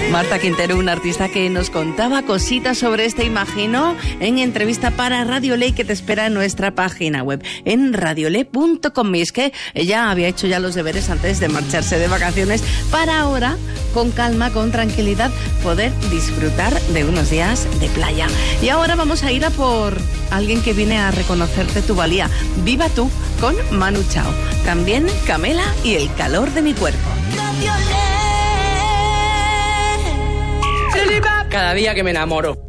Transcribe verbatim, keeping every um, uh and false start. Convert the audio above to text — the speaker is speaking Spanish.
Marta Quintero, una artista que nos contaba cositas sobre este Imagino en entrevista para Radio Ley, que te espera en nuestra página web, en radioley punto com. Y es que ella había hecho ya los deberes antes de marcharse de vacaciones para ahora, con calma, con tranquilidad, poder disfrutar de unos días de playa. Y ahora vamos a ir a por alguien que viene a reconocerte tu valía. Viva tú, con Manu Chao. También Camela y El calor de mi cuerpo. Cada día que me enamoro.